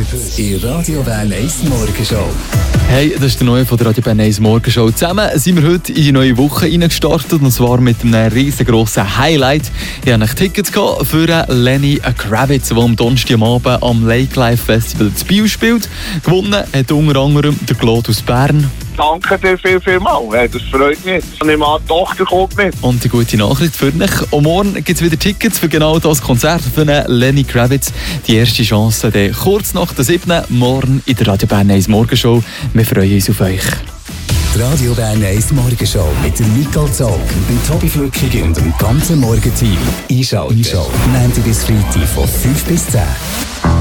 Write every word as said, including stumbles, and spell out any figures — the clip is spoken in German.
Heute in Radio Bern eins Morgenshow. Hey, das ist der neue von der Radio Bern eins Morgenshow. Zusammen sind wir heute in die neue Woche reingestartet, und zwar mit einem riesengroßen Highlight. Ich hatte Tickets für Lenny Kravitz, der am Donnerstagabend am Lake Life Festival zu Biel spielt. Gewonnen hat unter anderem der Claude aus Bern. Danke dir viel, viel mal. Das freut mich. Und ich meine, die Tochter kommt mit. Und die gute Nachricht für dich: und morgen gibt es wieder Tickets für genau das Konzert von Lenny Kravitz. Die erste Chance dann kurz nach der siebten morgen in der Radio Bern eins Morgenshow. Wir freuen uns auf euch. Die Radio Bern eins Morgenshow mit dem Nicole Zog, dem Tobi Flückig und dem ganzen Morgenteam. Einschalten. Einschalten. Montag bis Freitag von fünf bis zehn.